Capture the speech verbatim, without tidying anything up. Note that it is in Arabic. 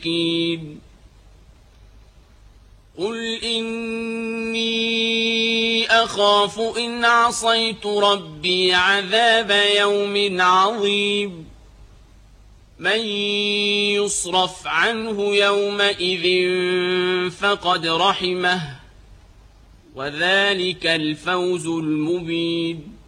قل إني أخاف إن عصيت ربي عذاب يوم عظيم من يصرف عنه يومئذ فقد رحمه وذلك الفوز المبين